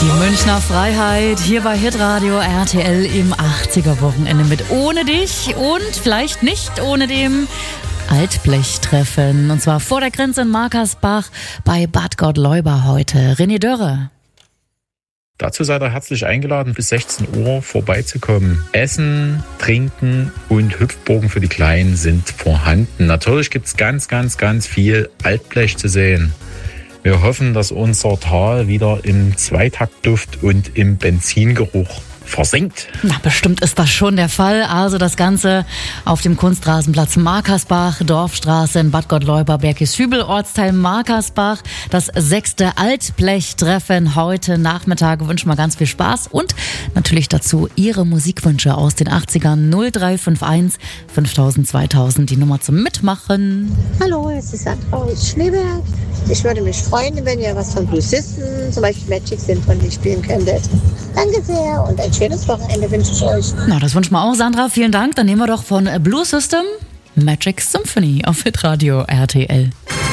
Münchner Freiheit hier bei Hitradio RTL im 80er-Wochenende mit Ohne dich und vielleicht nicht ohne dem Altblechtreffen. Und zwar vor der Grenze in Markersbach bei Bad Gottleuba heute. René Dörre. Dazu seid ihr herzlich eingeladen, bis 16 Uhr vorbeizukommen. Essen, Trinken und Hüpfburgen für die Kleinen sind vorhanden. Natürlich gibt es ganz viel Altblech zu sehen. Wir hoffen, dass unser Tal wieder im Zweitaktduft und im Benzingeruch versinkt. Na, bestimmt ist das schon der Fall. Also das Ganze auf dem Kunstrasenplatz Markersbach, Dorfstraße in Bad Gottleuba, Berkeshübel, Ortsteil Markersbach. Das 6. Altblechtreffen heute Nachmittag. Wir wünschen mal ganz viel Spaß und natürlich dazu Ihre Musikwünsche aus den 80ern 0351 5000 2000, die Nummer zum Mitmachen. Hallo, es ist Sandra aus Schneeberg. Ich würde mich freuen, wenn ihr was von Bluesisten, zum Beispiel Magic Symphony, spielen könntet. Danke sehr und ein schönes Wochenende wünsche ich euch. Na, das wünschen wir auch, Sandra. Vielen Dank. Dann nehmen wir doch von Blue System Magic Symphony auf Hitradio RTL.